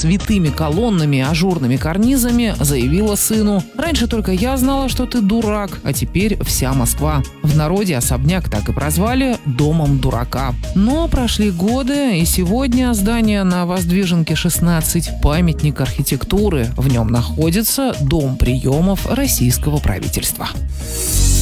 с витыми колоннами и ажурными карнизами, заявила сыну: «Раньше только я знала, что ты дурак, а теперь вся Москва». В народе особняк так и прозвали «Домом дурака». Но прошли годы, и сегодня здание на Воздвиженке 16 – памятник архитектуры. В нем находится Дом приемов российского правительства.